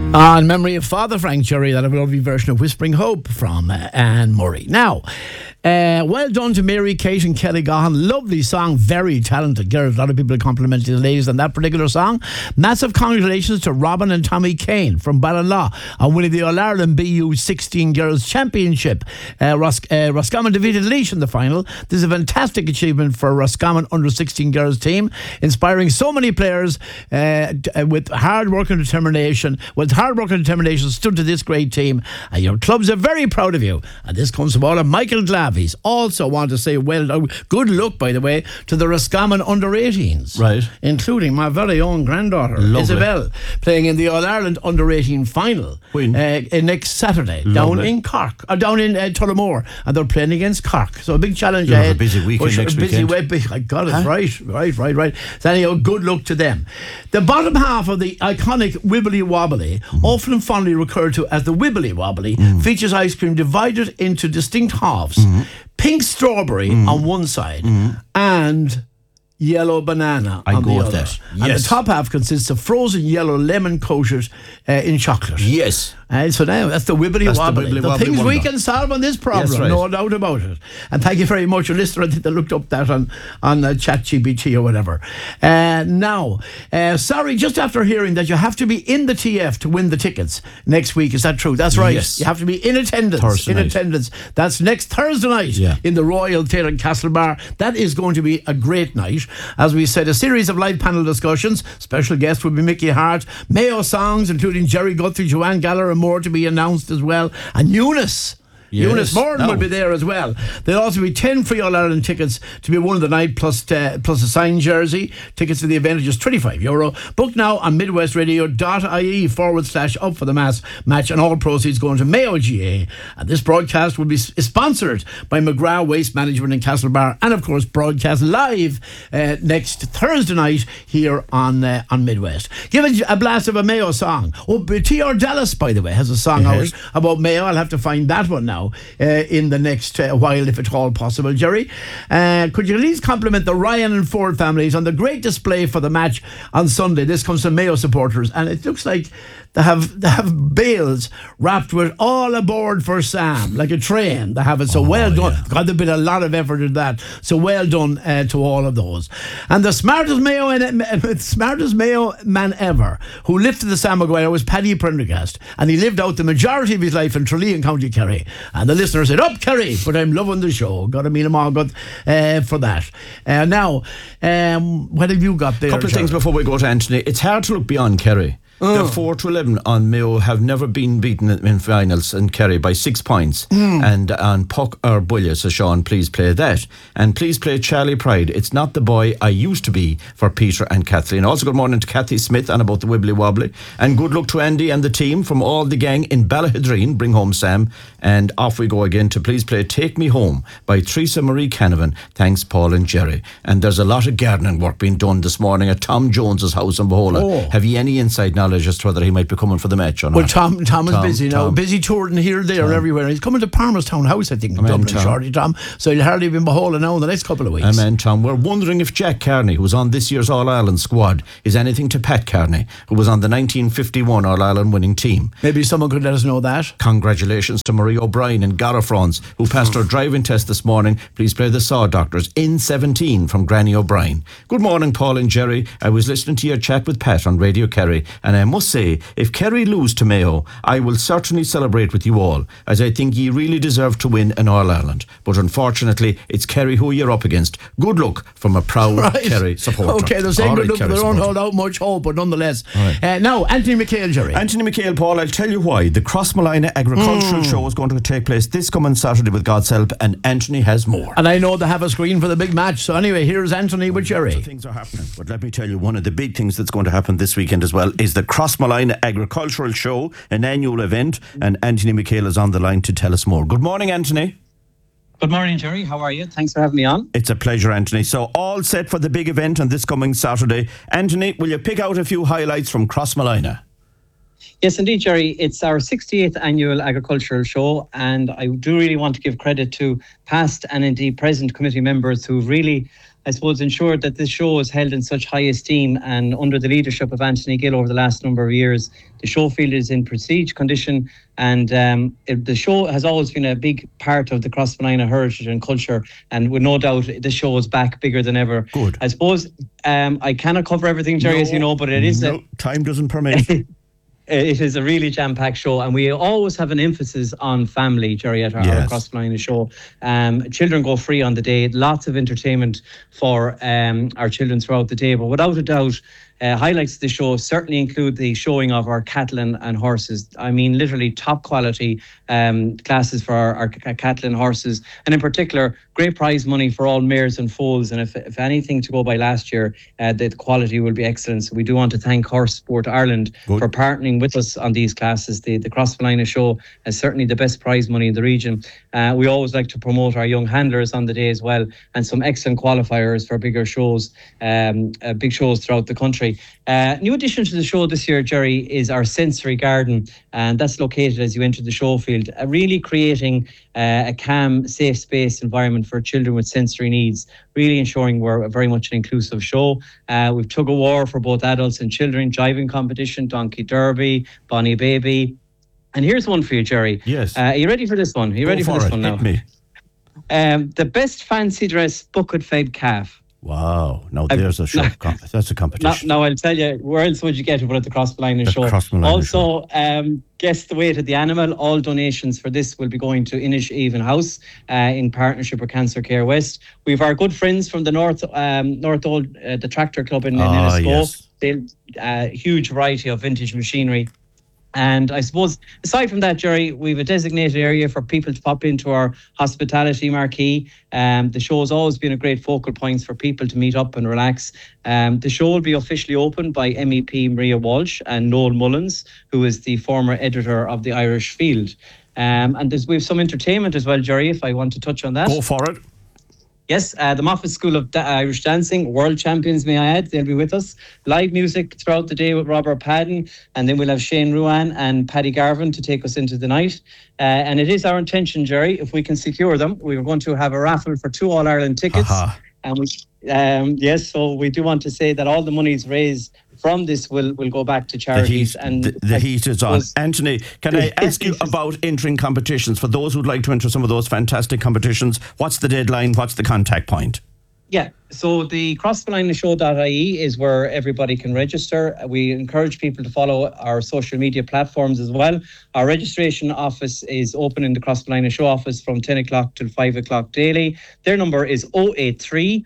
In memory of Father Frank Cherry, that a lovely version of Whispering Hope from Anne Murray. Now, well done to Mary, Kate and Kelly Gahan. Lovely song, very talented girls. A lot of people complimenting the ladies on that particular song. Massive congratulations to Robin and Tommy Kane from Ballinlaw on winning the All-Ireland BU 16 Girls Championship. Roscommon defeated Laois in the final. This is a fantastic achievement for Roscommon under 16 girls team, inspiring so many players with hard work and determination. Stood to this great team, and your clubs are very proud of you. And this comes from all of Michael Glavies. Also want to say well done, good luck, by the way, to the Roscommon under-18s, right, including my very own granddaughter Isabel, playing in the All-Ireland under-18 final next Saturday. Down in Cork, down in Tullamore, and they're playing against Cork. So a big challenge ahead. Have a busy weekend next weekend. I got it right. So anyhow, good luck to them. The bottom half of the iconic Wibbly Wobbly, often and fondly referred to as the Wibbly Wobbly, features ice cream divided into distinct halves. Pink strawberry on one side and yellow banana on the other. That. And the top half consists of frozen yellow lemon coated in chocolate. Yes. So now that's the Wibbly Wobbly. The things we can solve on this problem, no doubt about it. And thank you very much, a listener. I think they looked up that on ChatGPT or whatever. Now, sorry, just after hearing that you have to be in the TF to win the tickets next week. Is that true? That's right. Yes. You have to be in attendance. Thursday night. Attendance. That's next Thursday night in the Royal Theatre in Castlebar. That is going to be a great night. As we said, a series of live panel discussions. Special guests will be Mickey Hart, Mayo songs, including Jerry Guthrie, Joanne Gallagher, and more to be announced as well. And Eunice Morton will be there as well. There'll also be 10 free All-Ireland tickets to be won the night, plus a signed jersey. Tickets to the event are just €25. Book now on midwestradio.ie/up for the match, and all proceeds going to Mayo GA. And this broadcast will be sponsored by McGrath Waste Management in Castlebar, and of course broadcast live next Thursday night here on Midwest. Give it a blast of a Mayo song. T.R. Dallas, by the way, has a song out about Mayo. I'll have to find that one now in the next while, if at all possible. Jerry, could you at least compliment the Ryan and Ford families on the great display for the match on Sunday? This comes from Mayo supporters, and it looks like they have bales wrapped with all aboard for Sam, like a train. They have it, so well done. Yeah. God, there's been a lot of effort in that, so well done to all of those. And the smartest Mayo man ever who lifted the Sam Maguire was Paddy Prendergast, and he lived out the majority of his life in Tralee in County Kerry. And the listener said, "Up Kerry, but I'm loving the show." Got to mean them all good for that. Now, what have you got there? A couple of things before we go to Anthony. It's hard to look beyond Kerry. The 4-11 on Mayo have never been beaten in finals in Kerry by 6 points. And on Puck or Bullia, so Sean, please play that. And please play Charlie Pride. It's not the boy I used to be, for Peter and Kathleen. Also, good morning to Kathy Smith and about the Wibbly Wobbly. And good luck to Andy and the team from all the gang in Ballahidreen. Bring home Sam. And off we go again to please play Take Me Home by Teresa Marie Canavan. Thanks, Paul and Jerry. And there's a lot of gardening work being done this morning at Tom Jones's house in Bohola. Have you any inside knowledge as to whether he might be coming for the match or not? Well, Tom is busy now. Busy touring here, there, and everywhere. He's coming to Palmerstown House, I think, in Dublin, shortly, Tom. So he'll hardly be in Bohola now in the next couple of weeks. Amen, Tom. We're wondering if Jack Carney, who was on this year's All-Ireland squad, is anything to Pat Carney, who was on the 1951 All-Ireland winning team. Maybe someone could let us know that. Congratulations to Marie O'Brien in Gallafrance, who passed her driving test this morning. Please play the Saw Doctors in 17 from Granny O'Brien. Good morning, Paul and Jerry. I was listening to your chat with Pat on Radio Kerry, and I must say, if Kerry lose to Mayo, I will certainly celebrate with you all, as I think ye really deserve to win in All-Ireland. But unfortunately, it's Kerry who you're up against. Good luck from a proud Kerry supporter. Okay, they're saying good luck, but they don't hold out much hope, but nonetheless. Now, Anthony McHale, Jerry. Anthony McHale, Paul, I'll tell you why. The Crossmolina Agricultural Show is going to take place this coming Saturday with God's help, and Anthony has more. And I know they have a screen for the big match, so anyway, here's Anthony with Jerry. Things are happening, but let me tell you, one of the big things that's going to happen this weekend as well is the Crossmolina Agricultural Show, an annual event, and Anthony McHale is on the line to tell us more. Good morning, Anthony. Good morning, Jerry. How are you? Thanks for having me on. It's a pleasure, Anthony. So all set for the big event on this coming Saturday. Anthony, will you pick out a few highlights from Crossmolina? Yes, indeed, Jerry. It's our 68th annual agricultural show, and I do really want to give credit to past and indeed present committee members who really I suppose, ensured that this show is held in such high esteem, and under the leadership of Anthony Gill over the last number of years, the show field is in prestige condition, and the show has always been a big part of the Crossmolina heritage and culture, and with no doubt the show is back bigger than ever. Good. I suppose I cannot cover everything, Jerry, as you know, but it is time doesn't permit. It is a really jam-packed show, and we always have an emphasis on family, Jerry, at our Crossmolina show. Children go free on the day. Lots of entertainment for our children throughout the day. But without a doubt, highlights of the show certainly include the showing of our cattle and horses. I mean, literally top quality classes for our cattle and horses. And in particular, great prize money for all mares and foals. And if anything to go by last year, the quality will be excellent. So we do want to thank Horse Sport Ireland for partnering with us on these classes. The Crossmolina show is certainly the best prize money in the region. We always like to promote our young handlers on the day as well, and some excellent qualifiers for bigger shows, big shows throughout the country. New addition to the show this year, Jerry, is our sensory garden, and that's located as you enter the show field, really creating a calm, safe space environment for children with sensory needs, really ensuring we're very much an inclusive show. We've tug of war for both adults and children, jiving competition, donkey derby, Bonnie Baby. And here's one for you, Jerry. Yes. Are you ready for this one? Are you ready for this one now? Hit me. The best fancy dress bucket-fed calf. Wow. Now there's a show. That's a competition. Now I'll tell you, where else would you get it but at the Crossmolina show? Also, guess the weight of the animal. All donations for this will be going to Inishaven House in partnership with Cancer Care West. We have our good friends from the North Old, the Tractor Club in Ennisco. Yes. They'll huge variety of vintage machinery. And I suppose, aside from that, Jerry, we have a designated area for people to pop into our hospitality marquee. The show has always been a great focal point for people to meet up and relax. The show will be officially opened by MEP Maria Walsh and Noel Mullins, who is the former editor of the Irish Field. And we have some entertainment as well, Jerry, if I want to touch on that. Go for it. Yes, the Moffitt School of Irish Dancing, world champions, may I add, they'll be with us. Live music throughout the day with Robert Padden, and then we'll have Shane Ruan and Paddy Garvin to take us into the night. And it is our intention, Jerry, if we can secure them, we're going to have a raffle for 2 All-Ireland tickets. And we, so we do want to say that all the monies raised from this will go back to charities. The heat is on. Anthony, can I ask you about entering competitions? For those who'd like to enter some of those fantastic competitions, what's the deadline? What's the contact point? Yeah, so the crossmolinashow.ie is where everybody can register. We encourage people to follow our social media platforms as well. Our registration office is open in the Crossmolina Show office from 10 o'clock till 5 o'clock daily. Their number is 083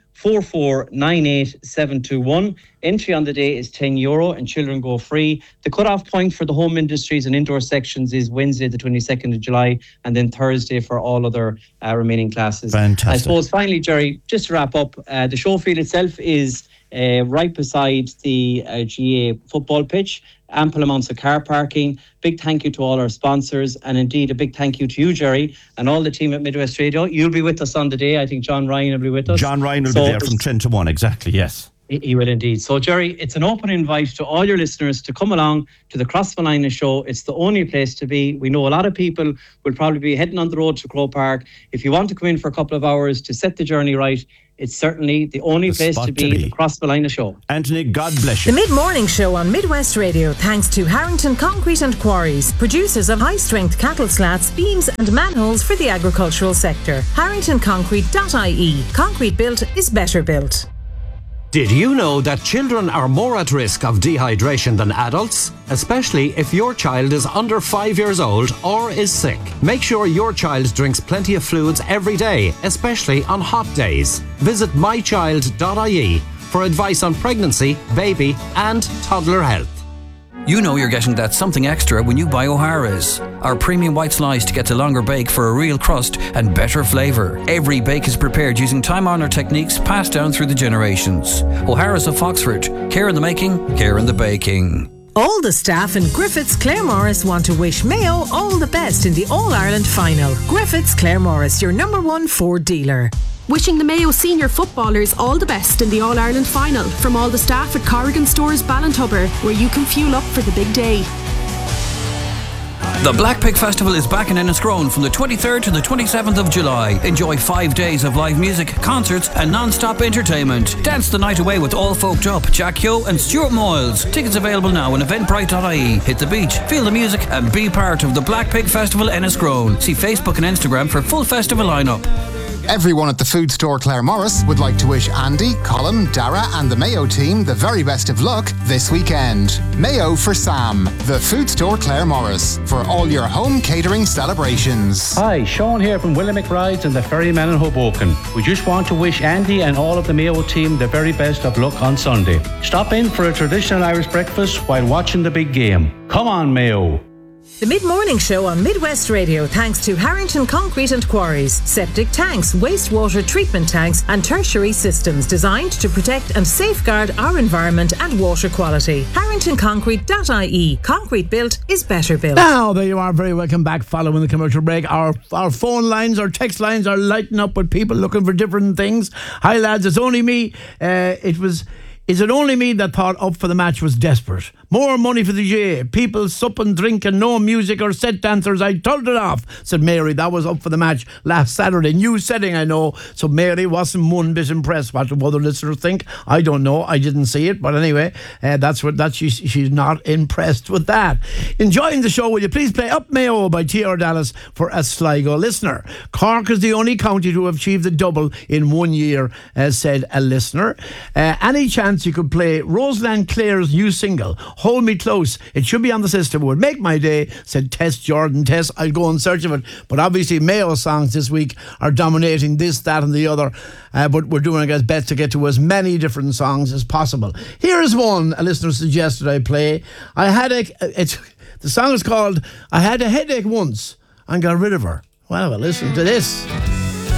4498 721. Entry on the day is €10 and children go free. The cut-off point for the home industries and indoor sections is Wednesday the 22nd of July, and then Thursday for all other remaining classes. Fantastic. I suppose finally, Jerry, just to wrap up, the show field itself is right beside the GA football pitch. Ample amounts of car parking. Big thank you to all our sponsors, and indeed a big thank you to you, Jerry, and all the team at Midwest Radio. You'll be with us on the day. I think John Ryan will be with us. John Ryan will be there from 10 to 1, exactly, yes. He will indeed. So, Jerry, it's an open invite to all your listeners to come along to the Crossmolina Show. It's the only place to be. We know a lot of people will probably be heading on the road to Croke Park. If you want to come in for a couple of hours to set the journey right, it's certainly the only place to be, the Crossmolina Show. Anthony, God bless you. The Mid-Morning Show on Midwest Radio, thanks to Harrington Concrete and Quarries, producers of high-strength cattle slats, beams and manholes for the agricultural sector. HarringtonConcrete.ie. Concrete built is better built. Did you know that children are more at risk of dehydration than adults? Especially if your child is under 5 years old or is sick. Make sure your child drinks plenty of fluids every day, especially on hot days. Visit mychild.ie for advice on pregnancy, baby and toddler health. You know you're getting that something extra when you buy O'Hara's. Our premium white slice to get a longer bake for a real crust and better flavour. Every bake is prepared using time-honoured techniques passed down through the generations. O'Hara's of Foxford. Care in the making, care in the baking. All the staff in Griffiths Claremorris want to wish Mayo all the best in the All-Ireland final. Griffiths Claremorris, your #1 Ford dealer. Wishing the Mayo senior footballers all the best in the All-Ireland final from all the staff at Corrigan Stores Ballintubber, where you can fuel up for the big day. The Black Pig Festival is back in Enniscrone from the 23rd to the 27th of July. Enjoy 5 days of live music, concerts and non-stop entertainment. Dance the night away with All Folked Up, Jack Hugh and Stuart Moyles. Tickets available now on eventbrite.ie. Hit the beach, feel the music and be part of the Black Pig Festival Enniscrone. See Facebook and Instagram for full festival lineup. Everyone at the food store Claire Morris would like to wish Andy, Colin, Dara and the Mayo team the very best of luck this weekend. Mayo for Sam, the food store Claire Morris, for all your home catering celebrations. Hi, Sean here from Willie McBride's and the Ferryman in Hoboken. We just want to wish Andy and all of the Mayo team the very best of luck on Sunday. Stop in for a traditional Irish breakfast while watching the big game. Come on, Mayo. The Mid-Morning Show on Midwest Radio thanks to Harrington Concrete and Quarries. Septic tanks, wastewater treatment tanks and tertiary systems designed to protect and safeguard our environment and water quality. HarringtonConcrete.ie. Concrete built is better built. Now, there you are. Very welcome back following the commercial break. Our phone lines, our text lines are lighting up with people looking for different things. Hi, lads. It's only me. Is it only me that thought Up for the Match was desperate? More money for the J. People supping, drinking, no music or set dancers. I told it off, said Mary. That was Up for the Match last Saturday. New setting, I know. So Mary wasn't one bit impressed. What do other listeners think? I don't know. I didn't see it. But anyway, she's not impressed with that. Enjoying the show, will you please play Up Mayo by T.R. Dallas for a Sligo listener. Cork is the only county to have achieved the double in 1 year, said a listener. Any chance you could play Roseland Clare's new single, Hold Me Close? It should be on the system. It would make my day, said Tess Jordan. Tess, I'll go in search of it. But obviously Mayo songs this week are dominating this, that and the other. But we're doing our best to get to as many different songs as possible. Here's one a listener suggested I play. The song is called I Had a Headache Once and Got Rid of Her. Well, listen to this.